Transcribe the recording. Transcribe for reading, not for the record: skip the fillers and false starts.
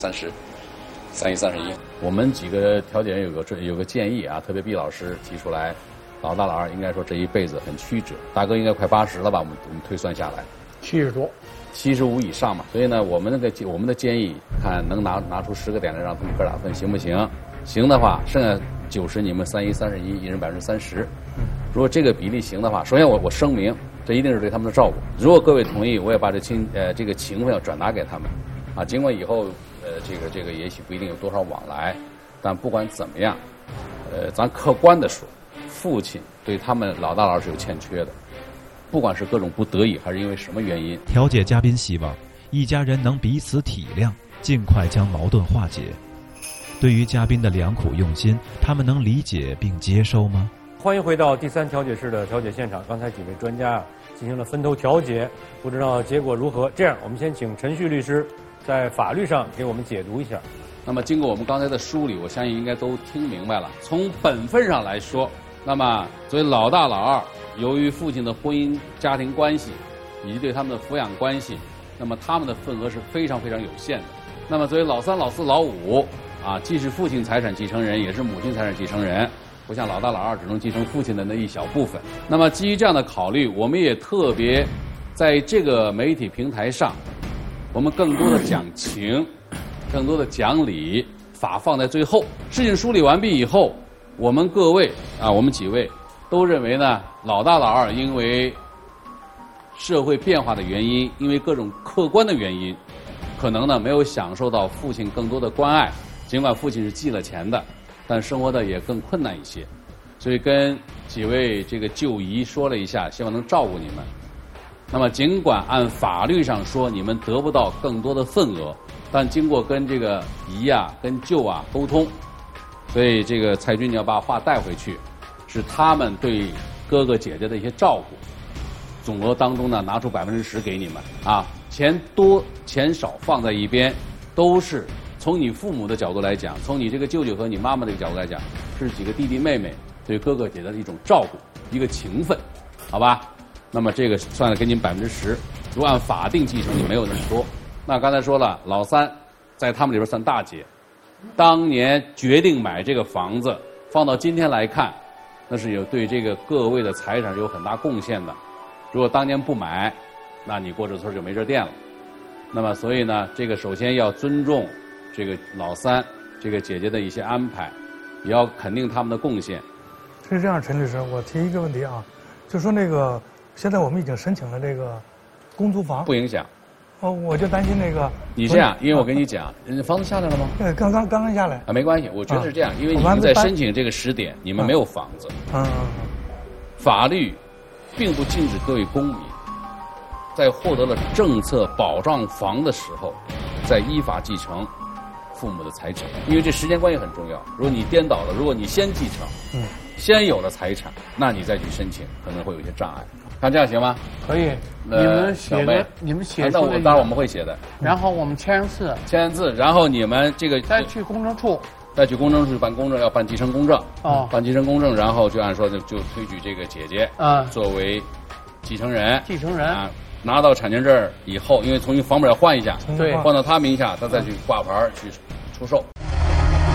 3亿31。我们几个调解人有个建议啊，特别毕老师提出来，老大老二应该说这一辈子很曲折，大哥应该快80了吧？我们推算下来 ，70多 ，75以上嘛。所以呢，我们的建议，看能拿出10个点来让他们哥俩分，行不行？行的话，剩下90你们3亿31，一人30%。如果这个比例行的话，首先我声明，这一定是对他们的照顾。如果各位同意，我也把这个情分要转达给他们，啊，尽管以后这个也许不一定有多少往来，但不管怎么样，咱客观的说，父亲对他们老大老二是有欠缺的，不管是各种不得已还是因为什么原因。 调解嘉宾希望一家人能彼此体谅，尽快将矛盾化解。对于嘉宾的良苦用心，他们能理解并接受吗？ 欢迎回到第3调解室的调解现场。刚才几位专家进行了分头调解，不知道结果如何。这样，我们先请陈旭律师在法律上给我们解读一下。 那么经过我们刚才的梳理，我相信应该都听明白了。从本分上来说，那么作为老大老二，由于父亲的婚姻家庭关系以及对他们的抚养关系，那么他们的份额是非常非常有限的。那么作为老3、老4、老5啊，既是父亲财产继承人，也是母亲财产继承人，不像老大老二只能继承父亲的那一小部分。那么基于这样的考虑，我们也特别在这个媒体平台上，我们更多的讲情，更多的讲理，法放在最后。事情梳理完毕以后，我们各位啊，我们几位都认为呢，老大老二因为社会变化的原因，因为各种客观的原因，可能呢没有享受到父亲更多的关爱。尽管父亲是寄了钱的，但生活的也更困难一些，所以跟几位这个舅姨说了一下，希望能照顾你们。那么尽管按法律上说你们得不到更多的份额，但经过跟这个姨啊、跟舅啊沟通，所以这个蔡军你要把话带回去，是他们对哥哥姐姐的一些照顾，总额当中呢拿出10%给你们啊，钱多钱少放在一边，都是从你父母的角度来讲，从你这个舅舅和你妈妈这个角度来讲，是几个弟弟妹妹对哥哥姐姐的一种照顾，一个情分，好吧？那么这个算了给你们10%，如果按法定继承，你没有那么多。那刚才说了，老3在他们里边算大姐，当年决定买这个房子，放到今天来看，那是有对这个各位的财产是有很大贡献的。如果当年不买，那你过这村就没这店了。那么所以呢，这个首先要尊重这个老3这个姐姐的一些安排，也要肯定他们的贡献。 是这样，陈律师，我提一个问题啊，就说那个现在我们已经申请了这个公租房， 不影响。 哦，我就担心那个。 你这样，因为我跟你讲，人家房子下来了吗？ 对，刚刚下来。 啊，没关系，我觉得是这样，因为你们在申请这个时点，你们没有房子。法律并不禁止各位公民在获得了政策保障房的时候，再依法继承父母的财产，因为这时间关系很重要。如果你颠倒了，如果你先继承，先有了财产，那你再去申请可能会有一些障碍。看这样行吗？ 可以。你们写的，你们写出的，当然我们会写的。 然后我们签字， 然后你们这个再去公证处， 办公证，要办继承公证。 哦， 办继承公证，然后就按说就推举这个姐姐作为继承人。啊，拿到产权证以后，因为重新房本要换一下， 对， 换到他名下，他再去挂牌去出售。